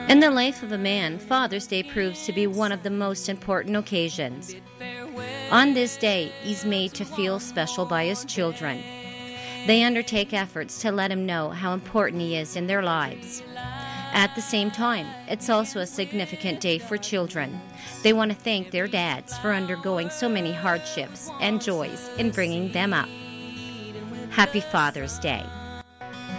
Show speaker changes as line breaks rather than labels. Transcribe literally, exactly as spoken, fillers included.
In the life of a man, Father's Day proves to be one of the most important occasions. On this day, he's made to feel special by his children. They undertake efforts to let him know how important he is in their lives. At the same time, it's also a significant day for children. They want to thank their dads for undergoing so many hardships and joys in bringing them up. Happy Father's Day.